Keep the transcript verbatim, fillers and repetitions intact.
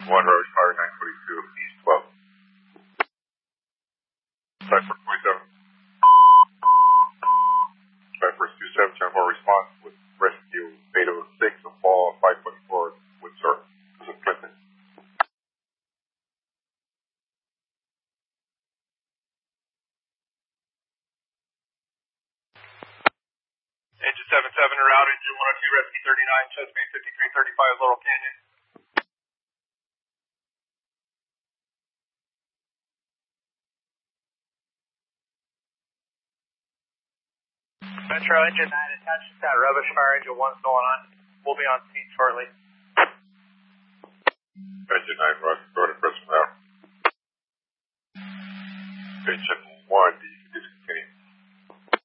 one Rose Car nine forty-two, East twelve. Cypher twenty-seven. Cypher two seven ten four response with rescue Beta six of fall five point four with sir. This is Clinton. Engine seven seven route, engine one oh two, rescue thirty-nine, Chesapeake fifty-three thirty-five, Laurel Canyon. Metro engine nine attached to that rubbish fire, engine one's going on. We'll be on scene shortly. Engine nine, Roger, go to Crystal now. Engine one,